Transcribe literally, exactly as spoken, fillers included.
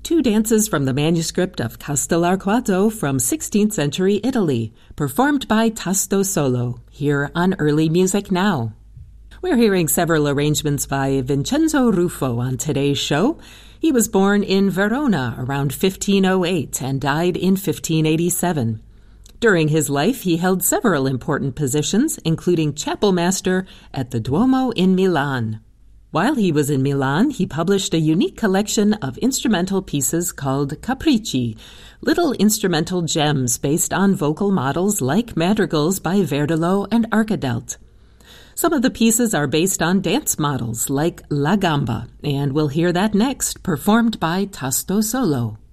two dances from the manuscript of Castellarquato from sixteenth century Italy, performed by Tasto Solo, here on Early Music Now. We're hearing several arrangements by Vincenzo Ruffo on today's show. He was born in Verona around fifteen oh eight and died in fifteen eighty-seven. During his life, he held several important positions, including chapel master at the Duomo in Milan. While he was in Milan, he published a unique collection of instrumental pieces called Capricci, little instrumental gems based on vocal models like madrigals by Verdolo and Arcadelt. Some of the pieces are based on dance models like La Gamba, and we'll hear that next, performed by Tasto Solo.